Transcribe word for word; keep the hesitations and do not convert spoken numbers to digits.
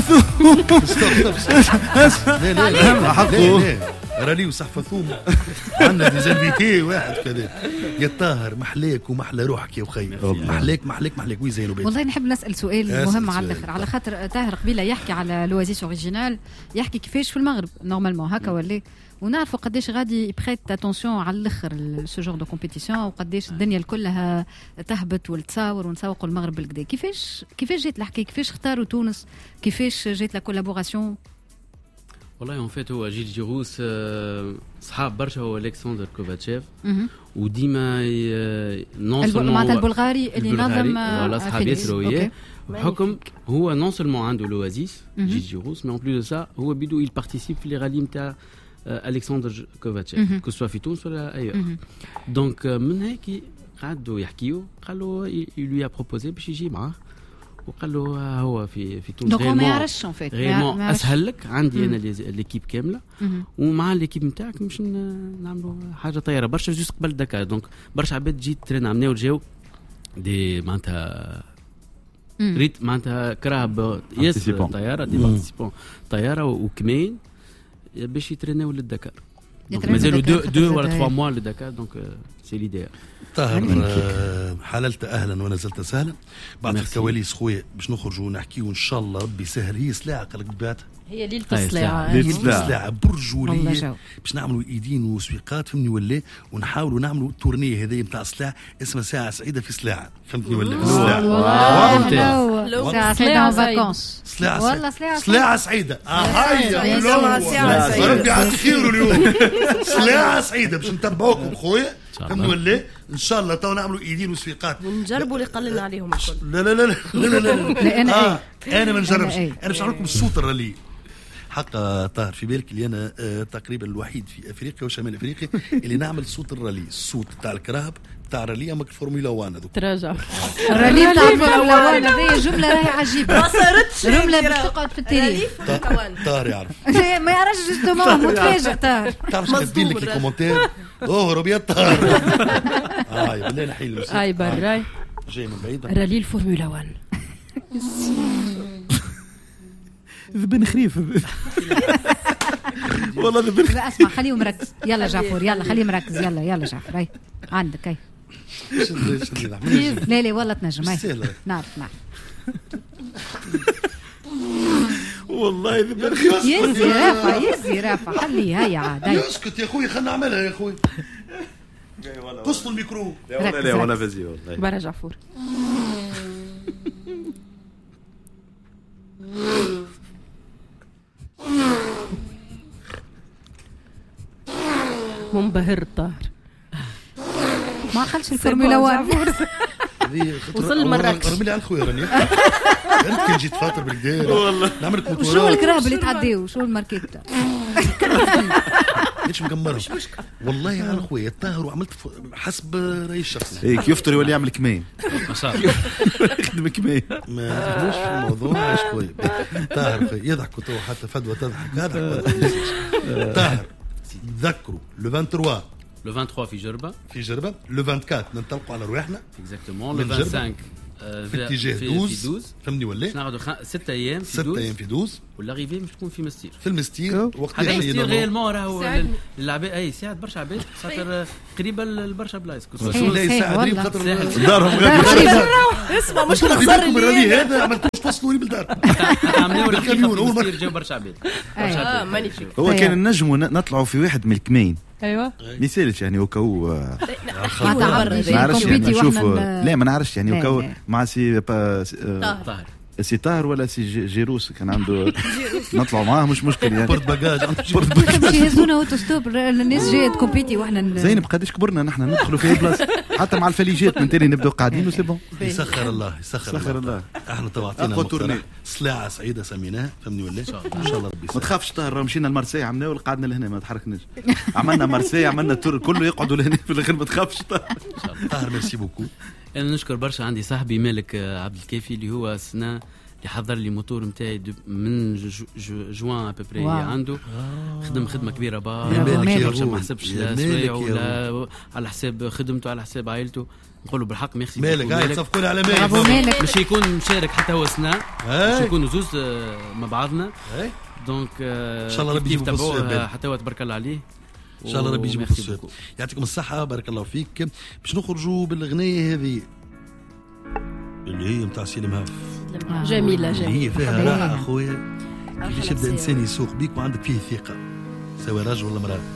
ثوم. لا لا لا حقه رالي وصحفة ثوم. عندنا دي زنبيتي واحد كذا. يا طاهر محليك ومحلى روحك يا وخي. محليك محليك محليك وين زينو بيت. والله نحب نسأل سؤال مهم على الآخر على خاطر طاهر قبيلة يحكي على لوازيس أوريجينال يحكي كيفاش في المغرب نورمالمون هكا ولا ونعرفوا قداش غادي يبخيت اتونسيون على الاخر سو جور دو كومبيتيسيون وقداش الدنيا كلها تهبط وتصاور ونسوقوا المغرب بالكدا. كيفاش كيفاش جات الحكايه كيفاش اختاروا تونس كيفاش جات لا كولابوراسيون؟ والله اون فيت هو جيل جيروس صحاب برشا هو الكسندر كوفاتشيف وديما نون سولمون معناتها البلغاري اللي نظم ولا صحاب ياسر وياه بحكم هو نون سولمون عنده لوازيس جيل جيروس مي اون بلو دو سا هو بيدو يل بارتيسيب في لي رالي نتاع الكسندر كوفاتشيف كو سوا في تونس ولا ايور. دونك من هيك قعدوا يحكيوا قالوا يلوي بروبوزي باش يجي معاه وقال له هو في في تونس. دونك ما يعرفش ان فيت غيرمون اسهل لك عندي انا ليكيب كامله ومع ليكيب نتاعك باش نعملوا حاجه طياره برشا جوست قبل دكار. دونك برشا عباد جيت ترين عملناو جاو دي معناتها ريت معناتها كراب ياسر طياره دي بارتيسيبون طياره وكمين باش يتريناو للدكار. مازالوا دو دو ولا ثلاثة موا للدكار. دونك سي ليديا. طاهر حللت اهلا ونزلت سهلا. بعد الكواليس خويا باش نخرجوا ونحكيوا ان شاء الله ربي سهل. هي سلاعه قالك بعتها هي ليله السلاعه ليله السلاعه برجوليه باش نعملوا ايدين وسويقات فهمني ولا ونحاولوا نعملوا تورنيه هذه نتاع سلاعه اسمها ساعه سعيده في سلاعه فهمتني ولا ساعه سعيده فاكونس سلاعه والله سلاعه سلاعه سعيده هيا ربي على خير اليوم سلاعه سعيده باش نتبعوكم خويا فهمتني ولا ان شاء الله تو نعملوا ايدين وسويقات ونجربوا اللي قلنا عليهم الكل. لا لا لا لا لا لا انا انا ما نجربش انا باش نعمل لكم الصوت الرالي حق طاهر في بالك اللي انا آه تقريبا الوحيد في افريقيا وشمال افريقيا اللي نعمل صوت الرالي الصوت تاع الكراهب تاع الرالي امك الفورمولا واحد هذوك تراجع الرالي تاع الفورمولا واحد هذه جمله راهي عجيبه ما صارتش جمله باش تقعد في التاريخ. طاهر يعرف ما يعرفش جوستومون متفاجئ طاهر تعرف كاتبين لك الكومنتير اهرب يا طاهر اه بالله نحيي الموسيقى اي براي جاي من بعيد الرالي الفورمولا واحد ذبن خريف والله ذبن خريف. اسمع خليه مركز يلا جعفر يلا خليه مركز يلا يلا جعفر هاي عندك هاي لا لا والله تنجم هاي نعرف نعرف والله ذبن خريف يزي رافع يزي رافع خليه هاي عاد هاي اسكت يا اخوي خلنا نعملها يا اخوي قصوا الميكرو لا والله لا والله فازي والله برا جعفر منبهر الطاهر ما خلش الفورمولا واحد وصل مراكش رمي لي على الخويا راني انت كي جيت فاطر بالكدا والله نعملك موتورات شو الكرهب اللي تعديو شو الماركت ليش مكمرها والله على الخويا الطاهر وعملت حسب راي الشخص هيك يفطر يولي يعمل كمين ما شاء الله يخدم كمين ما تدخلوش في الموضوع شوي طاهر يضحك تو حتى فدوه تضحك هذا طاهر تذكروا لو ثلاثة وعشرين لو ثلاثة وعشرين في جربه في جربه لو أربعة وعشرين ننطلقوا على رواحنا اكزاكتومون لو خمسة وعشرين في اتجاه دوز فهمني ولا ناخذ ستة ايام في ستة ايام في دوز والاريفي مش تكون في مستير في المستير وقت هذا المستير ريالمون راهو العباد اي ساعات برشا عباد خاطر قريبه لبرشا بلايص لا ساعه قريب خاطر دارهم اسمع مش خسر لي هذا عملتوش توصلوا لي بالدار عملوا الكاميون اول مره جاو برشا عباد اه مانيفيك هو كان النجم نطلعوا في واحد من الكمين ايوه مثالش يعني وكو ما تعرفش يعني نشوف لا ما نعرفش يعني وكو مع سي طاهر سي طاهر ولا سي جيروس كان عنده نطلعوا معاه مش مشكل يعني بورت باجاج مش يهزونا اوتو ستوب الناس جايه تكومبيتي واحنا زينب قداش كبرنا نحن ندخلوا في بلاصه حتى مع الفليجات من تاني نبداو قاعدين وسي بون يسخر الله يسخر سخر الله احنا طبعا سلاعه سعيده سميناها فهمني ولا ان شاء الله ربي ما تخافش طاهر مشينا لمرسي عملنا وقعدنا لهنا ما تحركناش عملنا مرسي عملنا تور كله يقعدوا لهنا في الاخر ما تخافش طاهر ميرسي بوكو. انا نشكر برشا عندي صاحبي مالك عبد الكافي اللي هو سنه اللي حضر لي موتور نتاعي من جو جو جوان ابري عنده خدم خدمه كبيره برشا ما حسبش لا سوايع ولا على حساب خدمته على حساب عائلته نقول له بالحق ميرسي مالك قاعد تصفقوا على مالك مش يكون مشارك حتى هو سنه باش نكونوا زوز مع بعضنا اي دونك ان شاء الله ربي يجيبوا تابعوه حتى هو تبارك الله عليه ان شاء الله ربي يجيبوا في يعطيكم الصحه بارك الله فيك. باش نخرجوا بالاغنيه هذه اللي هي نتاع سليم هاف جميله جميله هي فيها راحه اخويا كيفاش يبدا انسان يسوق بيك وعندك فيه ثقه سواء راجل ولا مراه.